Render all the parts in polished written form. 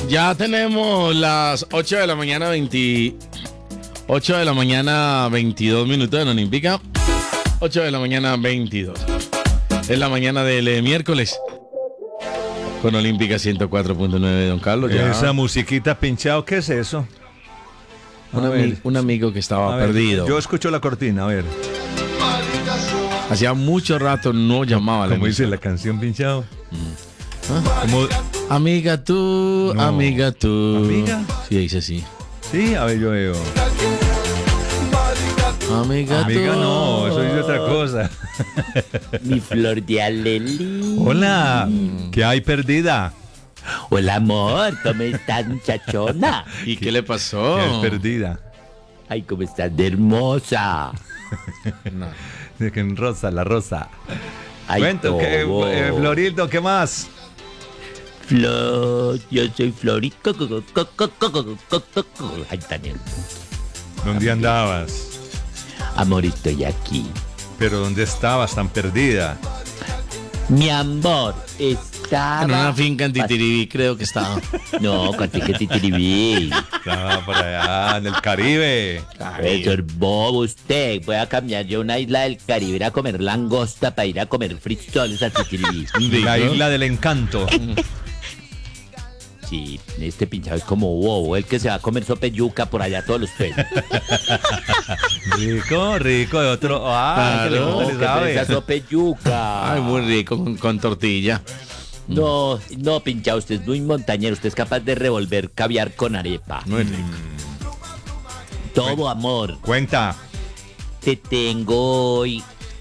Ya tenemos las 8 de la mañana 8 de la mañana 22 minutos en Olímpica. 8 de la mañana 22. Es la mañana del miércoles. Con Olímpica 104.9, don Carlos. Ya. Esa musiquita pinchado, ¿qué es eso? Un amigo que estaba perdido. Yo escucho la cortina, a ver. Hacía mucho rato no llamaba. ¿Cómo dice la canción pinchado? ¿Cómo? Amiga tú, No. amiga tú. ¿Amiga? Sí, dice sí. Sí, a ver, yo veo. Amiga tú. No, eso es otra cosa. Mi flor de alelí. Hola, ¿qué hay perdida? Hola, amor, ¿cómo estás, muchachona? ¿Y qué le pasó? ¿Qué hay perdida? Ay, ¿cómo estás de hermosa? No. De que en rosa, la rosa. Ay, Cuento, Tobo. Florildo, ¿qué más? Flor, yo soy Florito. Ay, Daniel. ¿Dónde andabas? Amor, estoy aquí. ¿Pero dónde estabas tan perdida? Mi amor, estaba... En una finca en Titiribí creo que estaba. No, conté que titiribí. Estaba por allá, en el Caribe. Eso es bobo usted. Voy a cambiar yo a una isla del Caribe, ir a comer langosta para ir a comer frijoles a titiribí. La isla del encanto. Sí, este pinchado es como bobo, el que se va a comer sopa de yuca por allá todos los pelos. Rico, rico, de otro. Ah, Claro. que le sabe. Esa sopa de yuca. Ay, muy rico con tortilla. No, no, pinchado, usted es muy montañero, usted es capaz de revolver caviar con arepa. Muy rico. Todo amor. Cuenta. Te tengo hoy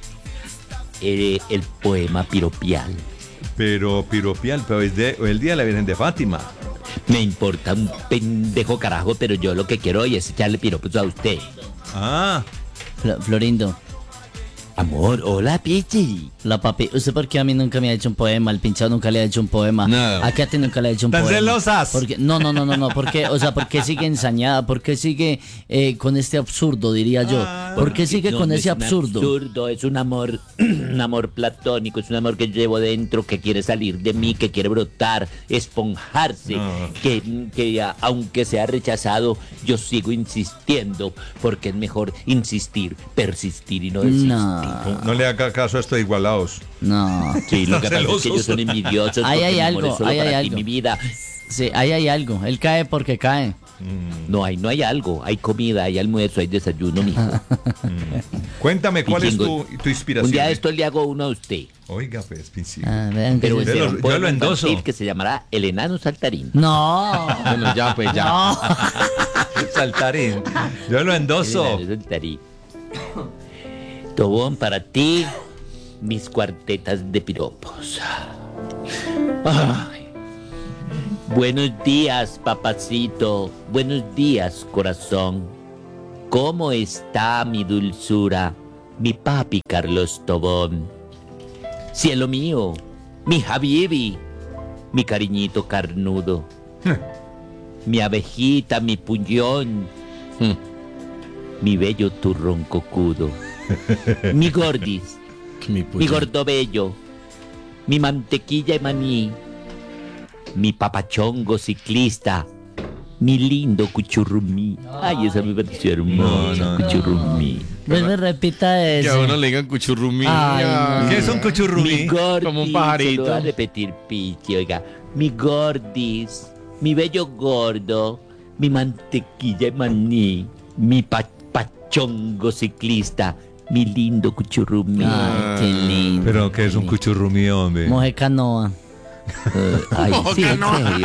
el poema piropial. Pero piropial, pero es el día de la Virgen de Fátima. Me importa un pendejo carajo, pero yo lo que quiero hoy es echarle piropos a usted. Ah, Florindo, Amor, hola, Pichi. la papi, ¿usted por qué a mí nunca me ha hecho un poema? El pinchado nunca le ha hecho un poema. Nada. ¿A qué a ti nunca le ha hecho un ¿Tan poema? celosas? Porque, no, ¿por qué? O sea, ¿por qué sigue ensañada? ¿Por qué sigue con este absurdo, diría yo? ¿Por qué sigue No, con no ese es un absurdo? absurdo, es un amor, un amor platónico, es un amor que llevo dentro, que quiere salir de mí, que quiere brotar, esponjarse, que aunque sea rechazado, yo sigo insistiendo, porque es mejor insistir, persistir y no desistir. no le haga caso a estos igualados. No. Sí, lo que pasa es que celosos. ellos son envidiosos. Ahí porque hay mi amor algo, es solo ahí hay para ti, algo. mi vida. Sí, ahí hay algo. Él cae porque cae. No hay algo, hay comida, hay almuerzo, hay desayuno, mijo. Cuéntame, ¿cuál es Chingo. tu inspiración? Un día de esto le hago uno a usted. Oiga, pues, Pinci. Ah, vean que Pero yo- será lo- un yo poema lo endoso. infantil que se llamará El enano saltarín. No. Bueno, ya, pues ya. No. Saltarín. Yo lo endoso. El enano saltarín. Tobón, para ti, mis cuartetas de piropos. Ay. Buenos días, papacito. Buenos días, corazón. ¿Cómo está mi dulzura, mi papi Carlos Tobón? Cielo mío, mi Habibi, mi cariñito carnudo, mi abejita, mi puñón, mi bello turrón cocudo, mi gordis, mi gordo bello, mi mantequilla y maní, mi papachongo ciclista, mi lindo cuchurrumí. Ay, esa me pareció hermosa, cuchurrumí. Vuelve, repita Que a eso. uno le digan cuchurrumí. Ay, Ay. ¿Qué es un Mi cuchurrumí? gordis, Como un pajarito. se lo va a repetir, Pichi, oiga. Mi gordis, mi bello gordo, mi mantequilla y maní, mi pachongo ciclista, mi lindo cuchurrumí. Ay, qué lindo. Pero ¿qué es un cuchurrumí, hombre? Moje canoa. Ay, sí, en serio.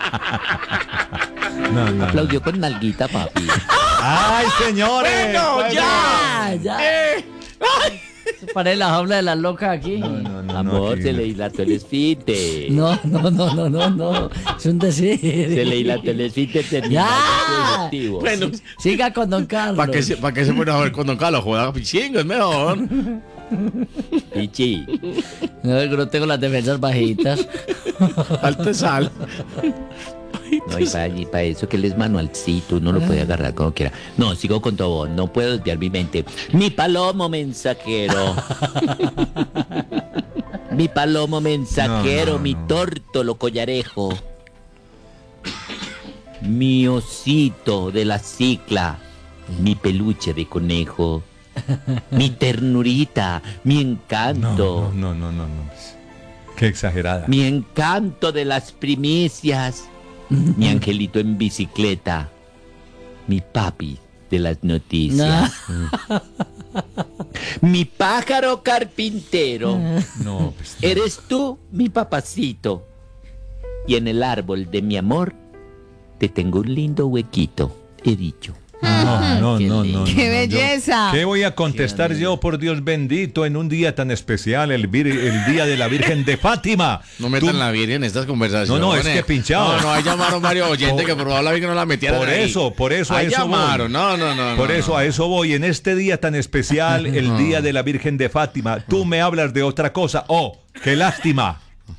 No. Aplaudió con nalguita, papi. ¡Ay, señores! Ya, ya. Paré la jaula de las locas aquí. No, Amor, aquí se no. le dilató el esfínter. No. Es un decir. Se le dilató el esfínter terminal Ya. digestivo. Bueno, Siga con don Carlos. ¿para qué se pone a ver con don Carlos? Juega pichingo, es mejor. Pichi. No, yo no tengo las defensas bajitas. Alte sal. No, y para eso que él es manualcito, uno lo puede agarrar como quiera. No, sigo con todo, no puedo desviar mi mente. Mi palomo mensajero. Mi palomo mensajero, No. mi tórtolo collarejo. mi osito de la cicla, mi peluche de conejo, mi ternurita, mi encanto, No. Qué exagerada. mi encanto de las primicias, mi angelito en bicicleta, mi papi de las noticias, mi pájaro carpintero. No, pues, Eres tú, mi papacito. Y en el árbol de mi amor te tengo un lindo huequito, he dicho. no. ¡Qué belleza! ¿Qué voy a contestar yo, por Dios bendito, en un día tan especial, el día de la Virgen de Fátima? No metan Tú- la Virgen en estas conversaciones. No, es que pinchado. No, ahí llamaron varios oyentes que por favor la Virgen no la metieran Por ahí. eso a Ahí eso llamaron, voy. no. Por eso a eso voy. En este día tan especial, el día de la Virgen de Fátima, tú me hablas de otra cosa. ¡Oh, qué lástima!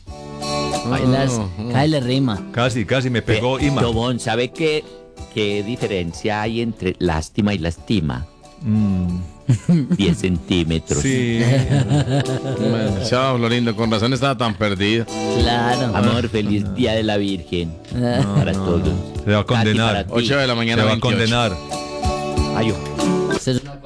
Cáele rima. Casi me pegó Ima. Tobón, ¿sabe qué diferencia hay entre lástima y lastima? 10 centímetros. Sí. Chao, Florindo, con razón estaba tan perdido. Claro. Amor, feliz día de la Virgen. Para todos. Se va a condenar. Katy, para ti. 8 de la mañana, Se va a 28. condenar. Ay, oh. Esta es una